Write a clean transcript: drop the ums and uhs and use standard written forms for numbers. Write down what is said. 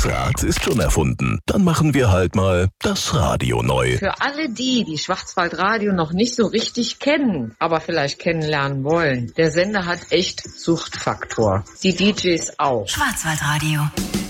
Rad ist schon erfunden. Dann machen wir halt mal das Radio neu. Für alle die Schwarzwaldradio noch nicht so richtig kennen, aber vielleicht kennenlernen wollen. Der Sender hat echt Suchtfaktor. Die DJs auch. Schwarzwaldradio.